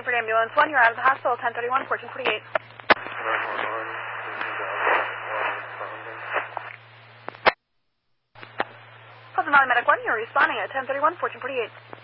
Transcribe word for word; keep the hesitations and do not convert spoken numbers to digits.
Stanford Ambulance one, you're out of the hospital, ten thirty-one, fourteen forty-eight. Pleasant Valley Medic one, you're responding at ten thirty-one, fourteen forty-eight.